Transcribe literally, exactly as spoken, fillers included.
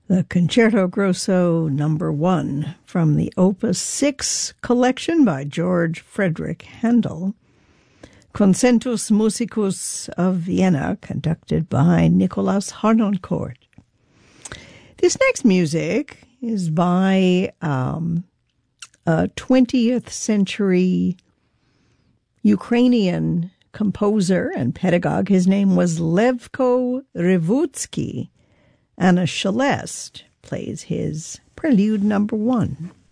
The Concerto Grosso number one from the Opus six collection by George Frederick Handel, Concentus Musicus of Vienna, conducted by Nicolas Harnoncourt. This next music is by um, a twentieth century Ukrainian composer and pedagogue. His name was Levko Revutsky. Anna Shelest plays his Prelude number one.